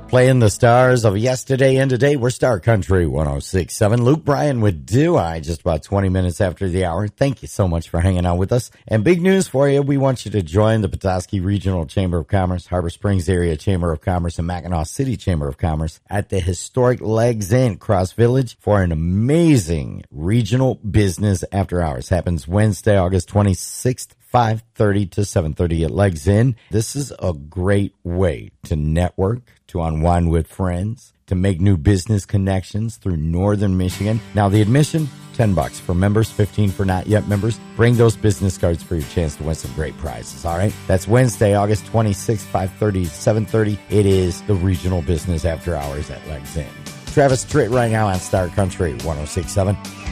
Playing the stars of yesterday and today. We're Star Country 106.7. Luke Bryan with Do I, just about 20 minutes after the hour. Thank you so much for hanging out with us. And big news for you. We want you to join the Petoskey Regional Chamber of Commerce, Harbor Springs Area Chamber of Commerce, and Mackinac City Chamber of Commerce at the historic Legs Inn, Cross Village, for an amazing regional business after hours. Happens Wednesday, August 26th. 5:30 to 7:30 at Legs Inn. This is a great way to network, to unwind with friends, to make new business connections through Northern Michigan. Now, the admission, $10 for members, $15 for not yet members. Bring those business cards for your chance to win some great prizes, all right? That's Wednesday, August 26th, 5:30 to 7:30. It is the regional business after hours at Legs Inn. Travis Tritt right now on Star Country 106.7.